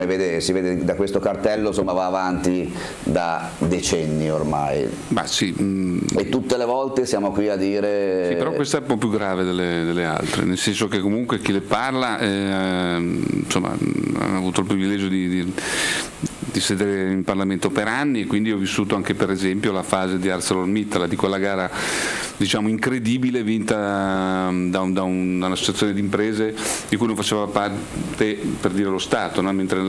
si vede da questo cartello, insomma, va avanti da decenni ormai. Ma sì, e tutte le volte siamo qui a dire... Sì, però questa è un po' più grave delle altre, nel senso che comunque chi le parla insomma, ha avuto il privilegio di sedere in Parlamento per anni, e quindi ho vissuto anche per esempio la fase di ArcelorMittal, di quella gara diciamo incredibile vinta da un'associazione di imprese di cui non faceva parte, per dire, lo Stato, no? Mentre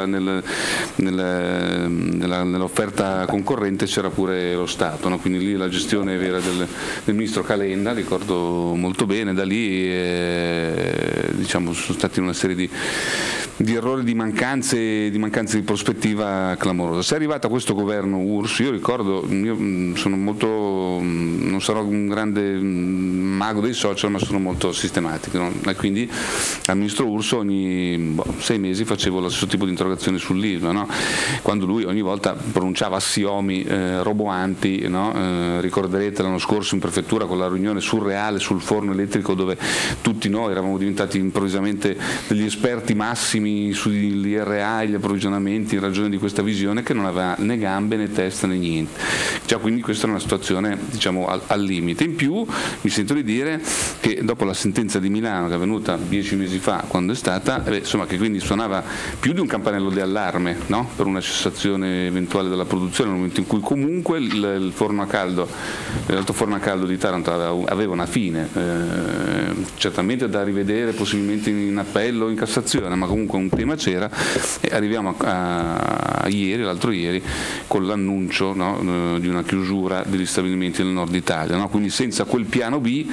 nell'offerta concorrente c'era pure lo Stato, no? Quindi lì la gestione era del ministro Calenda, ricordo molto bene. Da lì diciamo sono stati una serie di errori, di mancanze di prospettiva clamorosa. Se è arrivato a questo governo URSS, io ricordo, sono molto, non sarò un grande mago dei social, ma sono molto sistematico, no? E quindi al ministro URSS ogni 6 mesi facevo lo stesso tipo di interrogazione sull'Ilva, no? Quando lui ogni volta pronunciava assiomi roboanti, no? Ricorderete l'anno scorso in prefettura con la riunione surreale sul forno elettrico, dove tutti noi eravamo diventati improvvisamente degli esperti massimi sull'IRA e gli approvvigionamenti in ragione di questa visione che non aveva né gambe né testa né niente. Cioè, quindi questa è una situazione, diciamo, al limite. In più mi sento di dire che dopo la sentenza di Milano che è venuta 10 mesi fa, quando è stata, insomma, che quindi suonava più di un campanello di allarme, no? Per una cessazione eventuale della produzione, nel momento in cui comunque il forno a caldo, l'alto forno a caldo di Taranto aveva una fine, certamente da rivedere possibilmente in appello o in Cassazione, ma comunque un tema c'era, e arriviamo a ieri, l'altro ieri, con l'annuncio, no, di una chiusura degli stabilimenti nel nord Italia, no? Quindi senza quel piano B,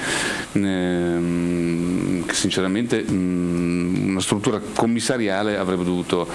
che sinceramente una struttura commissariale avrebbe dovuto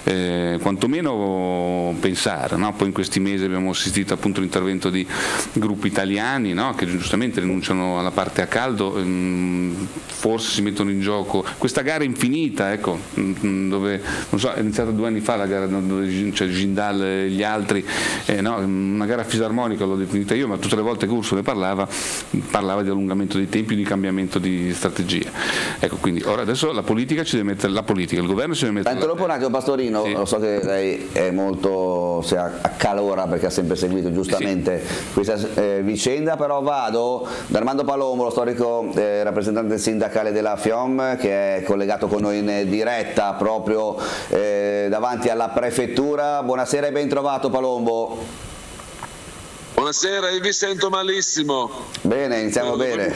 quantomeno pensare, no? Poi in questi mesi abbiamo assistito appunto all'intervento di gruppi italiani, no? Che giustamente rinunciano alla parte a caldo, forse si mettono in gioco questa gara infinita, ecco, dove non so, è iniziata 2 anni fa la gara dove c'è Jindal e gli altri, no? Una gara fisarmonica l'ho definita io, ma tutte le volte che Urso ne parlava di allungamento dei tempi, di cambiamento di strategia. Ecco, quindi ora adesso la politica ci deve mettere, il governo ci deve mettere. Tanto dopo un attimo, Pastorino, sì. Lo so che lei è molto, si accalora perché ha sempre seguito giustamente questa vicenda, però vado da Armando Palombo, lo storico rappresentante sindacale della FIOM, che è collegato con noi in diretta proprio davanti alla prefettura. Buonasera e ben trovato, Palombo. Buonasera, io vi sento malissimo. Bene, iniziamo bene.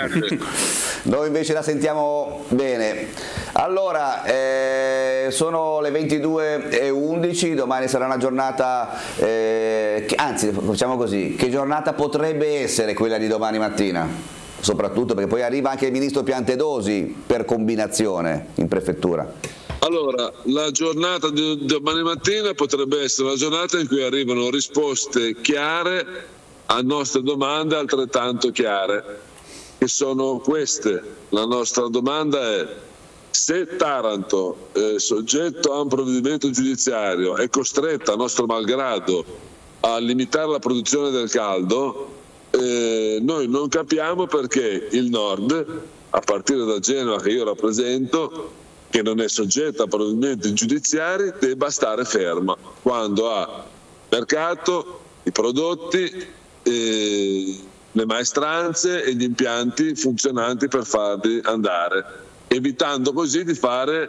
Noi invece la sentiamo bene. Allora, sono le 22:11, domani sarà una giornata, anzi facciamo così, che giornata potrebbe essere quella di domani mattina? Soprattutto perché poi arriva anche il ministro Piantedosi per combinazione in prefettura. Allora, la giornata di domani mattina potrebbe essere una giornata in cui arrivano risposte chiare a nostre domande altrettanto chiare, che sono queste. La nostra domanda è: se Taranto, soggetto a un provvedimento giudiziario, è costretta a nostro malgrado a limitare la produzione del caldo, noi non capiamo perché il Nord, a partire da Genova che io rappresento, che non è soggetta a provvedimenti giudiziari, debba stare ferma quando ha mercato, i prodotti, le maestranze e gli impianti funzionanti per farli andare, evitando così di fare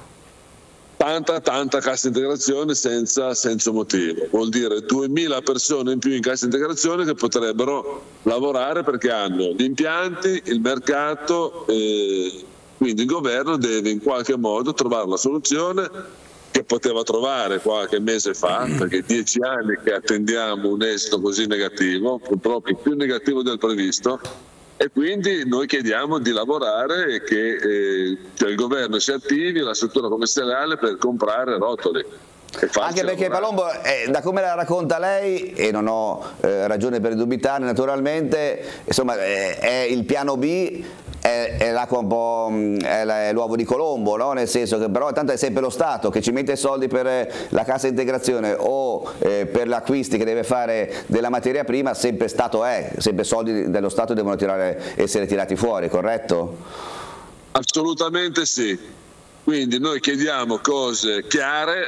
tanta cassa integrazione senza motivo. Vuol dire 2000 persone in più in cassa integrazione che potrebbero lavorare perché hanno gli impianti, il mercato, quindi il governo deve in qualche modo trovare una soluzione che poteva trovare qualche mese fa, perché 10 anni che attendiamo un esito così negativo, purtroppo più negativo del previsto, e quindi noi chiediamo di lavorare e che il governo si attivi, la struttura commissariale, per comprare rotoli. Anche perché Palombo, da come la racconta lei, e non ho ragione per dubitare naturalmente, insomma è il piano B, è l'acqua un po', è l'uovo di Colombo, no? Nel senso che però tanto è sempre lo Stato che ci mette soldi per la cassa integrazione o per gli acquisti che deve fare della materia prima, sempre Stato sempre soldi dello Stato devono essere tirati fuori, corretto? Assolutamente sì. Quindi noi chiediamo cose chiare,